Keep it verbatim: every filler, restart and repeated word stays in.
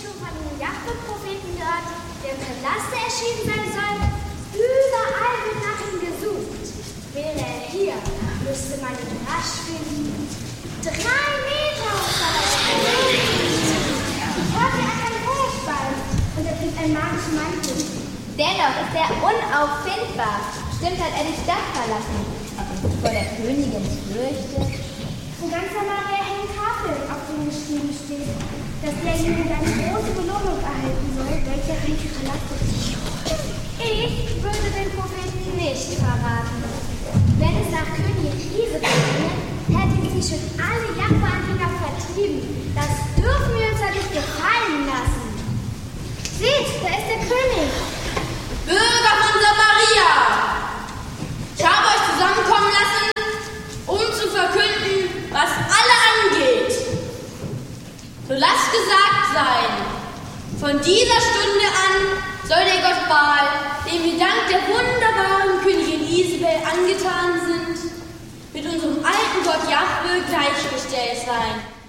schon von den Jahwe-Propheten gehört, der im Palast erschienen sein soll? Überall wird nach ihm gesucht. Wäre er hier, müsste man ihn rasch finden. Drei Meter hoch soll er sein. Ich hörte, er hat einen Hochball und er trägt einen magischen Mantel. Dennoch ist er unauffindbar. Stimmt, hat er die Stadt verlassen. Ob er sich vor der Königin fürchtet? In ganz Samaria hängen Tafeln, auf denen geschrieben steht, dass derjenige eine große Belohnung erhalten soll, welcher reiche verlassen. Ich würde den Propheten nicht verraten. Wenn es nach Königin Isabel ginge, hätten sie schon alle Jahwe-Anhänger vertrieben. Das dürfen wir uns ja nicht gefallen lassen. Seht, da ist der König. Bürger von Samaria, ich habe euch zusammenkommen lassen, um zu verkünden, was alle angeht. So lasst gesagt sein, von dieser Stunde an soll der Gott Baal, dem wir dank der wunderbaren Königin Isabel angetan sind, mit unserem alten Gott Jahwe gleichgestellt sein.